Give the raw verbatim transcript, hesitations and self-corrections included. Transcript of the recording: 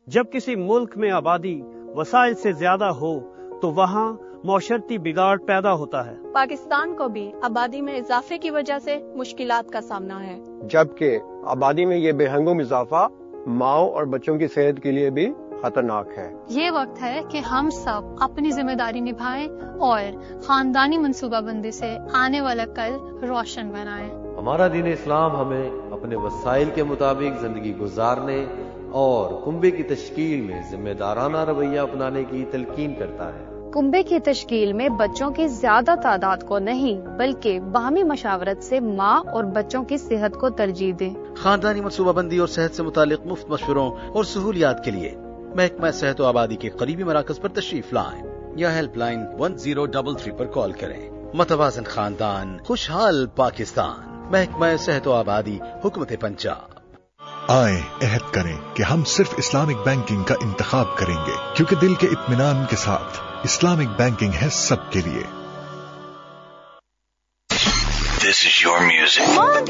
جب کسی ملک میں آبادی وسائل سے زیادہ ہو تو وہاں معاشرتی بگاڑ پیدا ہوتا ہے۔ پاکستان کو بھی آبادی میں اضافے کی وجہ سے مشکلات کا سامنا ہے، جبکہ آبادی میں یہ بے ہنگم اضافہ ماؤں اور بچوں کی صحت کے لیے بھی خطرناک ہے۔ یہ وقت ہے کہ ہم سب اپنی ذمہ داری نبھائیں اور خاندانی منصوبہ بندی سے آنے والا کل روشن بنائیں۔ ہمارا دین اسلام ہمیں اپنے وسائل کے مطابق زندگی گزارنے اور کنبے کی تشکیل میں ذمہ دارانہ رویہ اپنانے کی تلقین کرتا ہے۔ کنبے کی تشکیل میں بچوں کی زیادہ تعداد کو نہیں بلکہ باہمی مشاورت سے ماں اور بچوں کی صحت کو ترجیح دیں۔ خاندانی منصوبہ بندی اور صحت سے متعلق مفت مشوروں اور سہولیات کے لیے محکمہ صحت و آبادی کے قریبی مراکز پر تشریف لائیں یا help line one zero double three پر کال کریں۔ متوازن خاندان، خوشحال پاکستان، محکمہ صحت و آبادی، حکومت پنجاب۔ آئیں عہد کریں کہ ہم صرف اسلامک بینکنگ کا انتخاب کریں گے، کیونکہ دل کے اطمینان کے ساتھ اسلامک بینکنگ ہے سب کے لیے۔ This is your music.